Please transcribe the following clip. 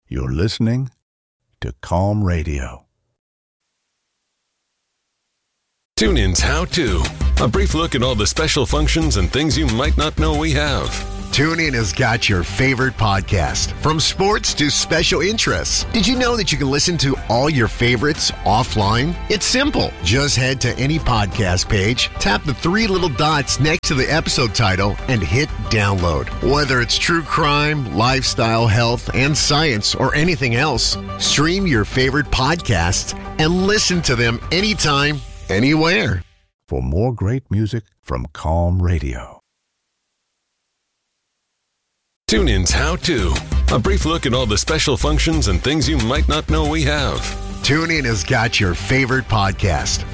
You're listening to Calm Radio. TuneIn's How To. A brief look at all the special functions and things you might not know we have. TuneIn has got your favorite podcast, from sports to special interests. Did you know that you can listen to all your favorites offline? It's simple. Just head to any podcast page, tap the three little dots next to the episode title, and hit download. Whether it's true crime, lifestyle, health, and science, or anything else, stream your favorite podcasts and listen to them anytime, anywhere. For more great music from Calm Radio. TuneIn's How To. A brief look at all the special functions and things you might not know we have. TuneIn has got your favorite podcast,